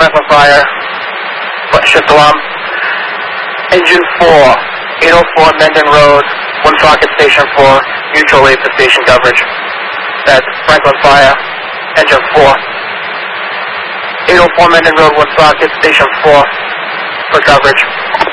Franklin Fire, shift alarm. Engine 4, 804 Mendon Road, Woonsocket Station 4, mutual aid for station coverage. That's Franklin Fire, engine 4. 804 Mendon Road, Woonsocket Station 4, for coverage.